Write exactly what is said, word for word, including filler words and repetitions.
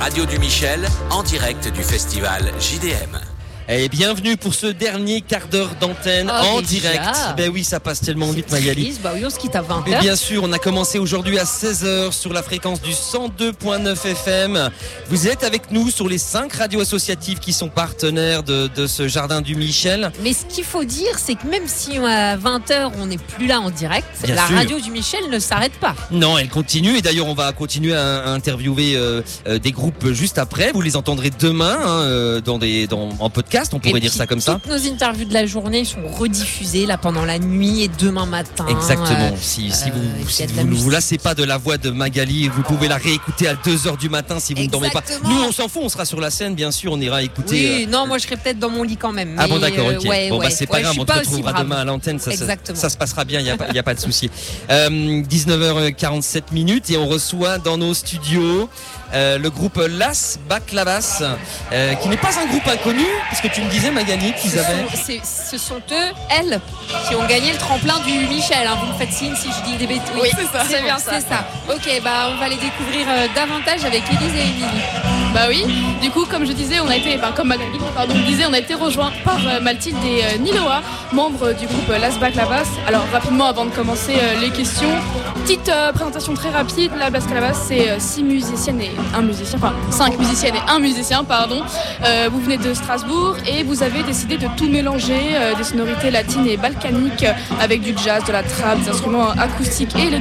radio du Michel, en direct du festival J D M. Et bienvenue pour ce dernier quart d'heure d'antenne oh, en déjà. direct. Ben oui, ça passe tellement vite, Magali. Bah oui, on se quitte à vingt heures. Et bien sûr, on a commencé aujourd'hui à seize heures sur la fréquence du cent deux point neuf F M. Vous êtes avec nous sur les cinq radios associatives qui sont partenaires de, de ce jardin du Michel. Mais ce qu'il faut dire, c'est que même si à vingt heures, on n'est plus là en direct, bien la sûr. radio du Michel ne s'arrête pas. Non, elle continue. Et d'ailleurs, on va continuer à, à interviewer euh, euh, des groupes juste après. Vous les entendrez demain hein, euh, dans des, dans, en podcast, on pourrait et dire puis, ça comme ça. Toutes nos interviews de la journée sont rediffusées là pendant la nuit et demain matin. Exactement. Euh, si si euh, vous, si vous vous ne vous lassez pas de la voix de Magali, vous pouvez la réécouter à deux heures du matin si vous Exactement. ne dormez pas. Nous, on s'en fout, on sera sur la scène, bien sûr, on ira écouter. Oui, euh, non, moi je serai peut-être dans mon lit quand même. Ah bon, mais, d'accord, ok. euh, ouais, bon, ouais, bah c'est pas ouais, grave, je on suis te pas aussi retrouvera brave. demain à l'antenne, ça, ça, Exactement. ça se passera bien, il n'y a, pas- y a pas de souci. Euh, dix-neuf heures quarante-sept minutes et on reçoit dans nos studios euh, le groupe Las Baklavass, euh, qui n'est pas un groupe inconnu, parce que tu me disais, Magali, qu'ils Ce avaient. sont, c'est- ce sont eux, elles, qui ont gagné le tremplin du Michel. Hein. Vous me faites signe si je dis des bêtises. Oui, c'est ça. C'est C'est bien bien ça. C'est ça. Ok, bah on va les découvrir euh, davantage avec Élise et Émilie. Bah oui, du coup, comme je disais, on a été, enfin, comme Magali, pardon, disait, on a été rejoint par euh, Mathilde et euh, Niloa, membres du groupe euh, Las Baklavass. Alors, rapidement, avant de commencer euh, les questions, petite euh, présentation très rapide. Las Baklavass, c'est euh, six musiciennes et un musicien, enfin, cinq musiciennes et un musicien, pardon. Euh, vous venez de Strasbourg et vous avez décidé de tout mélanger, euh, des sonorités latines et balkaniques, euh, avec du jazz, de la trap, des instruments acoustiques et électroniques.